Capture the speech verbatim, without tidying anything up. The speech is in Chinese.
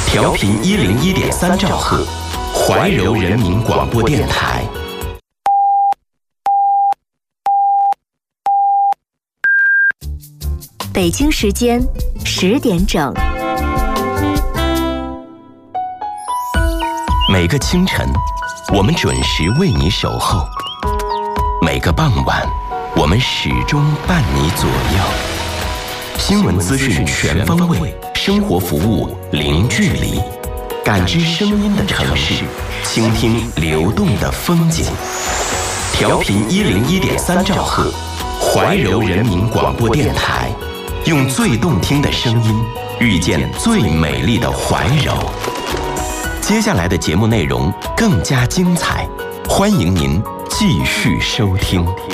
调频一零一点三兆赫，怀柔人民广播电台。 北京时间十点整。 每个清晨，我们准时为你守候；每个傍晚，我们始终伴你左右。新闻资讯全方位，生活服务零距离，感知声音的城市，倾听流动的风景。调频一零一点三兆赫，怀柔人民广播电台，用最动听的声音遇见最美丽的怀柔。接下来的节目内容更加精彩，欢迎您继续收听。